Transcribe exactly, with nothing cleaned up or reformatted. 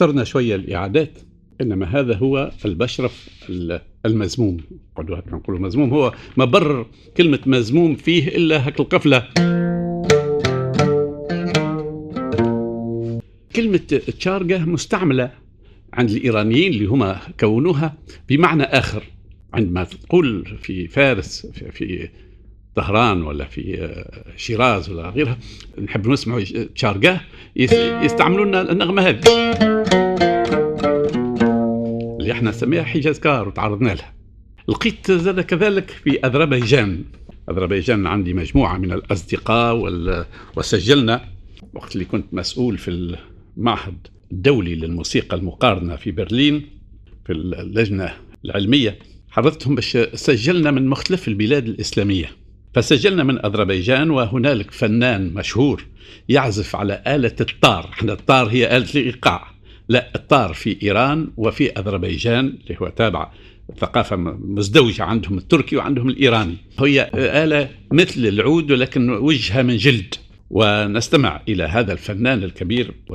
كثرنا شوية الإعادات، إنما هذا هو البشرف المزموم. نقول مزموم، هو ما بر كلمة مزموم فيه إلا هك القفلة. كلمة تشارقة مستعملة عند الإيرانيين اللي هم كونوها بمعنى آخر. عندما تقول في فارس في, في طهران ولا في شيراز ولا غيرها نحب نسمع تشارقة، يستعملون النغمة هذه اللي احنا نسميها حجاز كار وتعرضنا لها. لقيت زاد كذلك في أذربيجان. أذربيجان عندي مجموعة من الأصدقاء وسجلنا وقت اللي كنت مسؤول في المعهد الدولي للموسيقى المقارنة في برلين في اللجنة العلمية. حضرتهم باش سجلنا من مختلف البلاد الإسلامية، فسجلنا من أذربيجان، وهنالك فنان مشهور يعزف على آلة الطار. احنا الطار هي آلة الإيقاع، لا الطار في إيران وفي أذربيجان اللي هو تابع ثقافة مزدوجة، عندهم التركي وعندهم الإيراني. هي آلة مثل العود ولكن وجهها من جلد. ونستمع إلى هذا الفنان الكبير